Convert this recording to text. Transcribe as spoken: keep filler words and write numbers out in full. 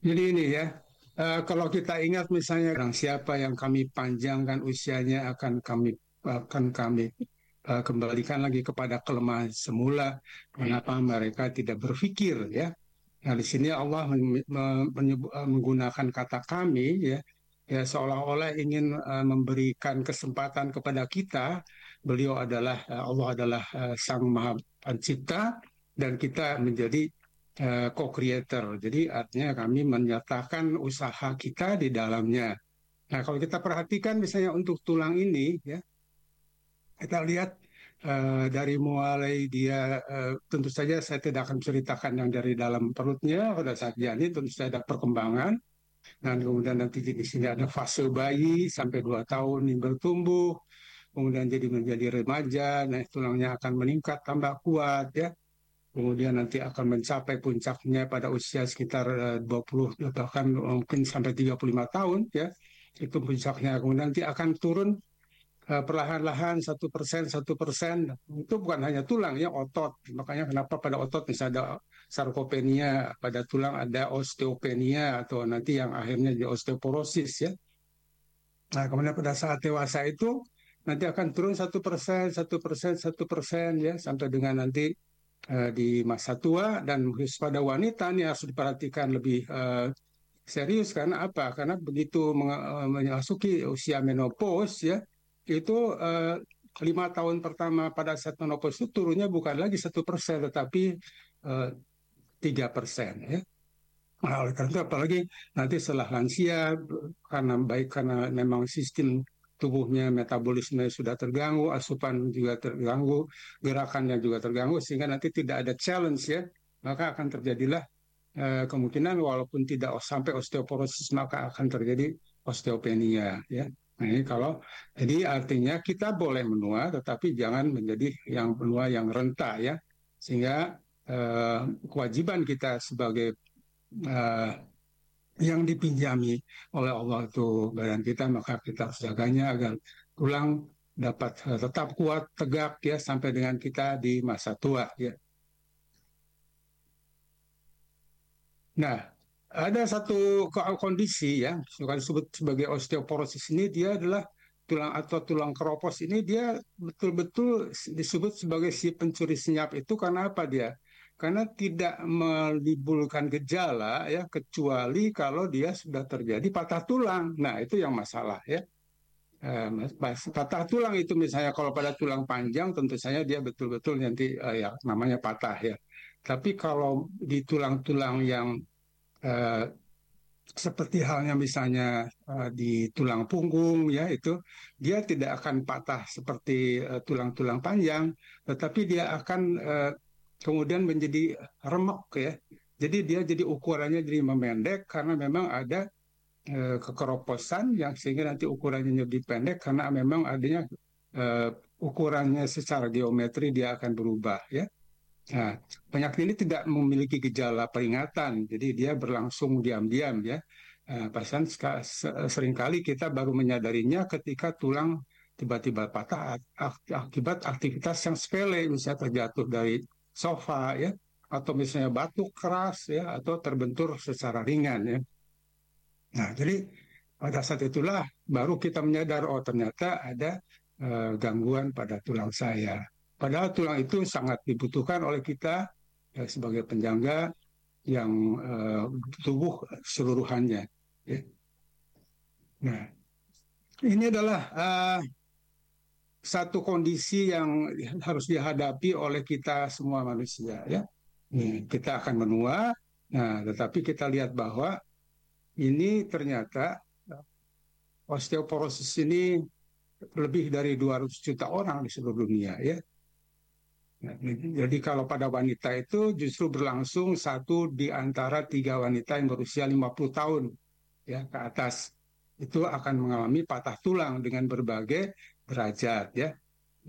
Jadi ini ya, eh, kalau kita ingat misalnya orang siapa yang kami panjangkan usianya akan kami akan kami eh, kembalikan lagi kepada kelemahan semula. Kenapa mereka tidak berpikir ya? Nah, di sini Allah men- me- menyebu- eh, menggunakan kata kami ya, ya seolah-olah ingin eh, memberikan kesempatan kepada kita. Beliau adalah eh, Allah adalah eh, Sang Maha Pencipta dan kita menjadi eh, co-creator. Jadi artinya kami menyatakan usaha kita di dalamnya. Nah, kalau kita perhatikan misalnya untuk tulang ini ya, kita lihat eh, dari mulai dia eh, tentu saja saya tidak akan ceritakan yang dari dalam perutnya pada saat janin tentu saja ada perkembangan dan kemudian nanti di sini ada fase bayi sampai dua tahun ini bertumbuh kemudian jadi menjadi remaja nah tulangnya akan meningkat tambah kuat ya kemudian nanti akan mencapai puncaknya pada usia sekitar eh, dua puluh bahkan mungkin sampai tiga puluh lima tahun ya itu puncaknya kemudian nanti akan turun eh, perlahan-lahan satu persen satu persen itu bukan hanya tulang ya otot makanya kenapa pada otot misalnya ada sarkopenia pada tulang ada osteopenia atau nanti yang akhirnya jadi osteoporosis ya nah kemudian pada saat dewasa itu nanti akan turun satu persen satu persen satu persen ya sampai dengan nanti eh, di masa tua dan khusus pada wanita ini harus diperhatikan lebih eh, serius karena apa? Karena begitu memasuki usia menopause ya, itu eh, lima tahun pertama pada saat menopause itu turunnya bukan lagi satu persen tetapi eh, tiga persen ya. Nah, oleh karena itu apalagi nanti setelah lansia karena baik karena memang sistem tubuhnya metabolisme sudah terganggu, asupan juga terganggu, gerakannya juga terganggu sehingga nanti tidak ada challenge ya, maka akan terjadilah eh, kemungkinan walaupun tidak sampai osteoporosis maka akan terjadi osteopenia ya. Nah, ini kalau jadi artinya kita boleh menua tetapi jangan menjadi yang menua yang renta ya. Sehingga eh, kewajiban kita sebagai eh, yang dipinjami oleh Allah itu badan kita maka kita harus jaganya agar tulang dapat eh, tetap kuat tegak ya sampai dengan kita di masa tua ya. Nah, ada satu kondisi ya, suka disebut sebagai osteoporosis ini dia adalah tulang atau tulang keropos ini dia betul-betul disebut sebagai si pencuri senyap itu karena apa dia? Karena tidak menimbulkan gejala ya kecuali kalau dia sudah terjadi patah tulang. Nah, itu yang masalah ya. Eh, patah tulang itu misalnya kalau pada tulang panjang tentu saja dia betul-betul nanti eh, ya namanya patah ya. Tapi kalau di tulang-tulang yang eh, seperti halnya misalnya eh, di tulang punggung ya itu dia tidak akan patah seperti eh, tulang-tulang panjang, tetapi dia akan eh, kemudian menjadi remuk ya. Jadi dia jadi ukurannya jadi memendek karena memang ada eh, kekeroposan yang sehingga nanti ukurannya lebih pendek karena memang adanya eh, ukurannya secara geometri dia akan berubah ya. Nah, penyakit ini tidak memiliki gejala peringatan, jadi dia berlangsung diam-diam ya. Nah, pasien seringkali kita baru menyadarinya ketika tulang tiba-tiba patah akibat aktivitas yang sepele, misalnya terjatuh dari sofa ya, atau misalnya batuk keras ya, atau terbentur secara ringan ya. Nah, jadi pada saat itulah baru kita menyadar, oh ternyata ada eh, gangguan pada tulang saya. Padahal tulang itu sangat dibutuhkan oleh kita ya, sebagai penjaga yang eh, tubuh seluruhannya. Ya. Nah, ini adalah eh, satu kondisi yang harus dihadapi oleh kita semua manusia. Ya, Nih, kita akan menua. Nah, tetapi kita lihat bahwa ini ternyata osteoporosis ini lebih dari dua ratus juta orang di seluruh dunia ya. Nah, jadi kalau pada wanita itu justru berlangsung satu di antara tiga wanita yang berusia lima puluh tahun ya ke atas itu akan mengalami patah tulang dengan berbagai derajat ya.